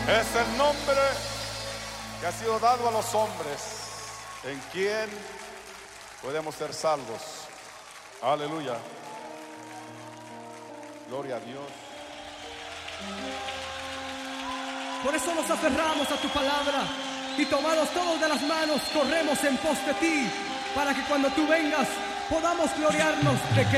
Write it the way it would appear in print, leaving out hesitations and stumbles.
Es el nombre que ha sido dado a los hombres, en quien podemos ser salvos. Aleluya. Gloria a Dios. Por eso nos aferramos a tu palabra y tomados todos de las manos corremos en pos de ti, para que cuando tú vengas podamos gloriarnos de que